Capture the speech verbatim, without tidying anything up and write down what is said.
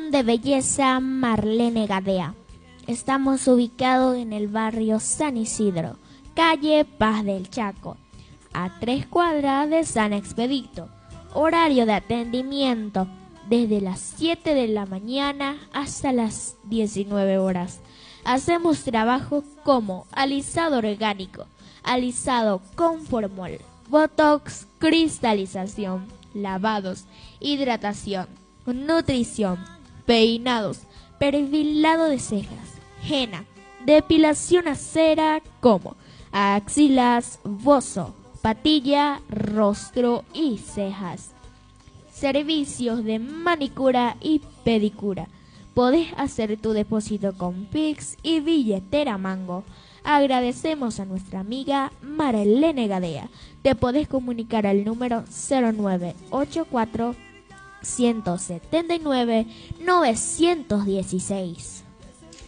Salón de Belleza Marlene Gadea. Estamos ubicados en el barrio San Isidro, calle Paz del Chaco, a tres cuadras de San Expedito. Horario de atendimiento desde las siete de la mañana hasta las diecinueve horas. Hacemos trabajo como alisado orgánico, alisado con formol, botox, cristalización, lavados, hidratación, nutrición, peinados, perfilado de cejas, henna, depilación a cera como axilas, bozo, patilla, rostro y cejas. Servicios de manicura y pedicura. Podés hacer tu depósito con Pix y billetera Mango. Agradecemos a nuestra amiga Marlene Gadea. Te podés comunicar al número cero nueve ocho cuatro, uno siete nueve, nueve uno seis.